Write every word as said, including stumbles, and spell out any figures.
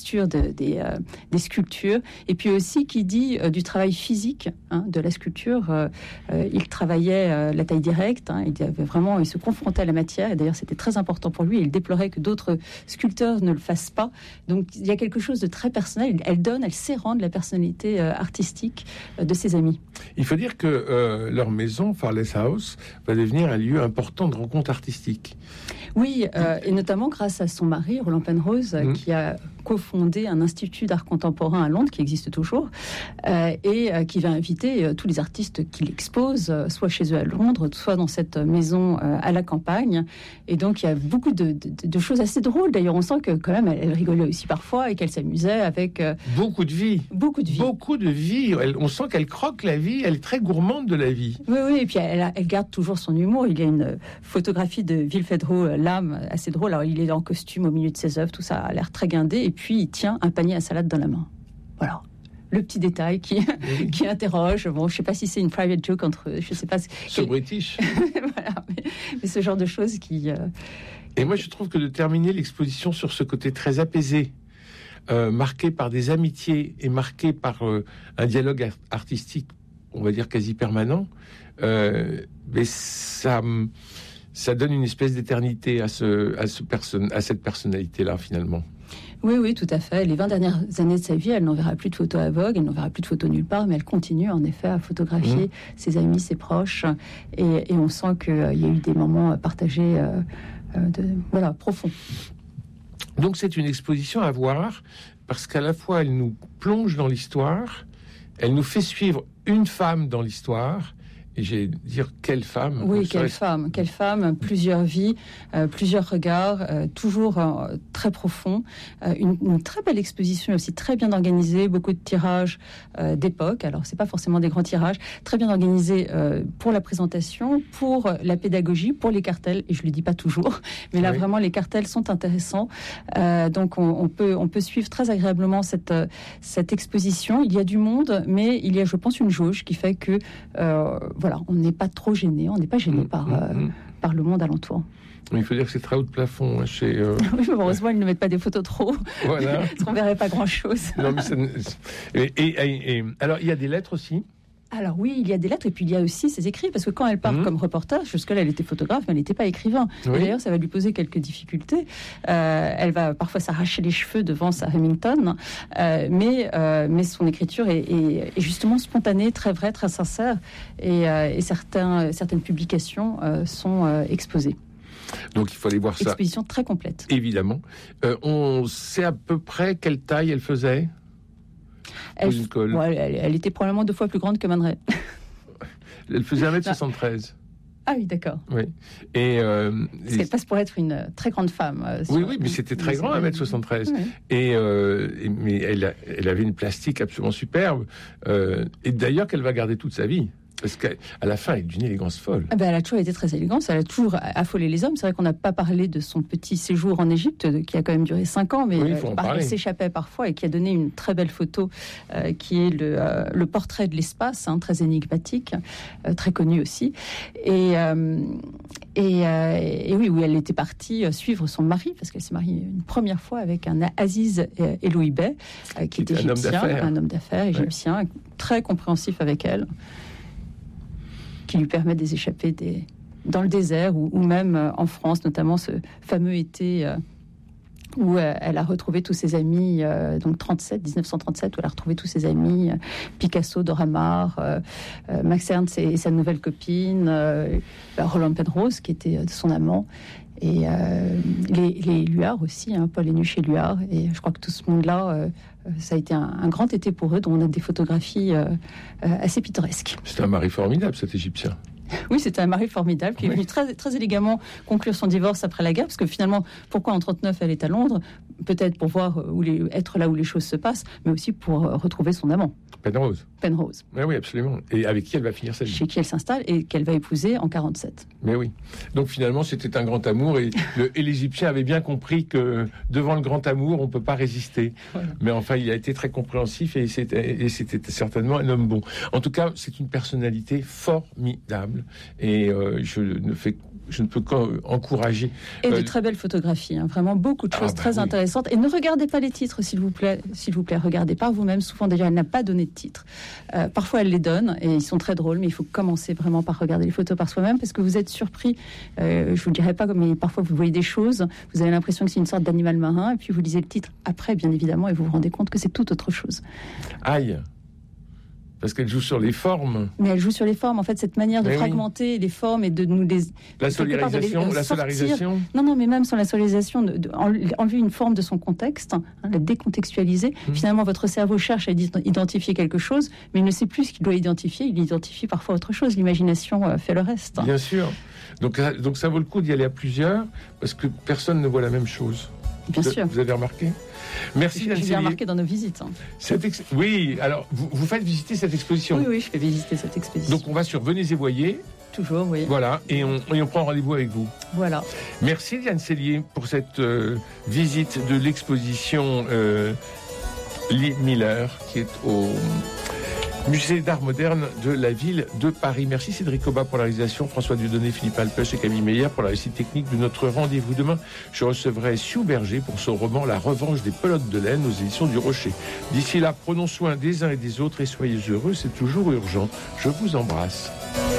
texture de, des, euh, des sculptures, et puis aussi qui dit euh, du travail physique hein, de la sculpture. Euh, euh, il travaillait euh, la taille directe, hein, il avait vraiment, il se confrontait à la matière, et d'ailleurs c'était très important pour lui, il déplorait que d'autres sculpteurs ne le fassent pas. Donc il y a quelque chose de très personnel, elle donne, elle sait rendre la personnalité euh, artistique euh, de ses amis. Il faut dire que euh, leur maison, Farless House, va devenir un lieu important de rencontres artistiques. Oui, euh, et notamment grâce à son mari, Roland Penrose, mmh. qui a cofondé un institut d'art contemporain à Londres, qui existe toujours, euh, et euh, qui va inviter euh, tous les artistes qu'il expose, euh, soit chez eux à Londres, soit dans cette maison euh, à la campagne. Et donc, il y a beaucoup de, de, de choses assez drôles. D'ailleurs, on sent que quand même, elle, elle rigolait aussi parfois et qu'elle s'amusait avec... Euh, beaucoup de vie. Beaucoup de vie. Beaucoup de vie. Elle, on sent qu'elle croque la vie. Elle est très gourmande de la vie. Oui, oui. Et puis, elle, elle garde toujours son humour. Il y a une photographie de Vilfedro Lame assez drôle. Alors, il est en costume au milieu de ses œuvres. Tout ça a l'air très guindé. Et puis, il tient un panier à salade dans la main. Voilà. Le petit détail qui, oui. qui interroge. Bon, je ne sais pas si c'est une private joke entre... Je sais pas. Ce British. Voilà. Mais, mais ce genre de choses qui... Euh... Et moi, je trouve que de terminer l'exposition sur ce côté très apaisé, euh, marqué par des amitiés et marqué par euh, un dialogue art- artistique, on va dire quasi permanent, euh, mais ça... ça donne une espèce d'éternité à, ce, à, ce perso- à cette personnalité-là, finalement. Oui, oui, tout à fait. Les vingt dernières années de sa vie, elle n'enverra plus de photos à Vogue, elle n'enverra plus de photos nulle part, mais elle continue en effet à photographier mmh. ses amis, ses proches, et, et on sent qu'il euh, y a eu des moments partagés euh, euh, de, voilà, profonds. Donc c'est une exposition à voir, parce qu'à la fois elle nous plonge dans l'histoire, elle nous fait suivre une femme dans l'histoire. Et j'ai dire quelle femme. Oui, quelle femme, quelle femme, plusieurs vies, euh, plusieurs regards, euh, toujours euh, très profonds. Euh, une, une très belle exposition aussi, très bien organisée, beaucoup de tirages euh, d'époque. Alors, c'est pas forcément des grands tirages, très bien organisé euh, pour la présentation, pour la pédagogie, pour les cartels. Et je le dis pas toujours, mais là oui. vraiment les cartels sont intéressants. Euh, donc, on, on peut on peut suivre très agréablement cette cette exposition. Il y a du monde, mais il y a, je pense, une jauge qui fait que euh, voilà, on n'est pas trop gêné, on n'est pas gêné mmh, par, euh, mmh. par le monde alentour. Il faut dire que c'est très haut de plafond hein, chez. Euh... oui, mais heureusement, ils ne mettent pas des photos trop. Voilà. On ne verrait pas grand-chose. Non, mais ça... et, et, et, et alors, il y a des lettres aussi. Alors oui, il y a des lettres et puis il y a aussi ses écrits, parce que quand elle part mmh. comme reporter, jusque-là elle était photographe, mais elle n'était pas écrivain. Oui. Et d'ailleurs, ça va lui poser quelques difficultés. Euh, elle va parfois s'arracher les cheveux devant sa Remington, euh, mais, euh, mais son écriture est, est, est justement spontanée, très vraie, très sincère, et, euh, et certains, certaines publications euh, sont euh, exposées. Donc il faut aller voir ça. Exposition très complète. Évidemment. Euh, on sait à peu près quelle taille elle faisait. Elle, ouais, elle, elle était probablement deux fois plus grande que Man Ray. Elle faisait un mètre soixante-treize. Ah oui, d'accord. Oui. Et, euh, Parce et... qu'elle passe pour être une très grande femme. Euh, oui, oui, mais c'était très grand, un mètre soixante-treize. Oui. Et, euh, et, mais elle, a, elle avait une plastique absolument superbe. Euh, et d'ailleurs, qu'elle va garder toute sa vie. Parce qu'à la fin, elle est d'une élégance folle. Ah ben, elle a toujours été très élégante, elle a toujours affolé les hommes. C'est vrai qu'on n'a pas parlé de son petit séjour en Égypte, qui a quand même duré cinq ans, mais oui, euh, elle s'échappait parfois et qui a donné une très belle photo, euh, qui est le, euh, le portrait de l'espace, hein, très énigmatique, euh, très connu aussi. Et, euh, et, euh, et oui, où elle était partie suivre son mari, parce qu'elle s'est mariée une première fois avec un Aziz Eloui Bey, euh, qui, qui était égyptien, un homme d'affaires, un homme d'affaires égyptien, ouais. très compréhensif avec elle, qui lui permet de les échapper des, dans le désert ou, ou même euh, en France, notamment ce fameux été euh, où euh, elle a retrouvé tous ses amis, euh, donc trente-sept, dix-neuf cent trente-sept, où elle a retrouvé tous ses amis, euh, Picasso, Dora Maar, euh, euh, Max Ernst et, et sa nouvelle copine, euh, Roland Penrose, qui était euh, son amant, et euh, les, les Luard aussi, hein, Paul Énuche et Luard, et je crois que tout ce monde-là, euh, ça a été un, un grand été pour eux, dont on a des photographies euh, euh, assez pittoresques. C'était un mari formidable, cet Égyptien. Oui, c'était un mari formidable qui oui. est venu très, très élégamment conclure son divorce après la guerre, parce que finalement, pourquoi en trente-neuf elle est à Londres? Peut-être pour voir où les, être là où les choses se passent, mais aussi pour retrouver son amant. Penrose. Penrose. Oui, oui, absolument. Et avec qui elle va finir sa vie. Chez qui elle s'installe et qu'elle va épouser en quarante-sept. Mais oui. Donc finalement, c'était un grand amour et, le, et l'Égyptien avait bien compris que devant le grand amour, on ne peut pas résister. Voilà. Mais enfin, il a été très compréhensif et c'était, et c'était certainement un homme bon. En tout cas, c'est une personnalité formidable et euh, je ne fais je ne peux qu'encourager. Et euh, de très belles photographies, hein, vraiment beaucoup de choses ah bah très oui. intéressantes. Et ne regardez pas les titres, s'il vous plaît. S'il vous plaît, regardez par vous-même. Souvent, d'ailleurs, elle n'a pas donné de titre. Euh, parfois, elle les donne et ils sont très drôles, mais il faut commencer vraiment par regarder les photos par soi-même parce que vous êtes surpris. Euh, je vous le dirai pas, mais parfois, vous voyez des choses, vous avez l'impression que c'est une sorte d'animal marin, et puis vous lisez le titre après, bien évidemment, et vous vous rendez compte que c'est tout autre chose. Aïe. Parce qu'elle joue sur les formes. Mais elle joue sur les formes. En fait, cette manière de mais fragmenter oui. les formes et de nous les... La solarisation, la solarisation. Non, non, mais même sans la solarisation, de, de, enlever une forme de son contexte, hein, la décontextualiser. Mmh. Finalement, votre cerveau cherche à identifier quelque chose, mais il ne sait plus ce qu'il doit identifier. Il identifie parfois autre chose. L'imagination euh, fait le reste. Bien sûr. Donc, donc ça vaut le coup d'y aller à plusieurs, parce que personne ne voit la même chose. Bien vous, sûr. Vous avez remarqué ? Merci, J'ai bien remarqué dans nos visites. Hein. Ex... Oui, alors, vous, vous faites visiter cette exposition ? Oui, oui, je fais visiter cette exposition. Donc, on va sur Venez et voyez. Toujours, oui. Voilà, et on, et on prend rendez-vous avec vous. Voilà. Merci, Diane Cellier, pour cette euh, visite de l'exposition euh, Lee Miller, qui est au Musée d'art moderne de la ville de Paris. Merci Cédric Oba pour la réalisation, François Dieudonné, Philippe Alpech et Camille Meyer pour la réussite technique de notre rendez-vous. Demain, je recevrai Sue Berger pour son roman La revanche des pelotes de laine aux éditions du Rocher. D'ici là, prenons soin des uns et des autres et soyez heureux, c'est toujours urgent. Je vous embrasse.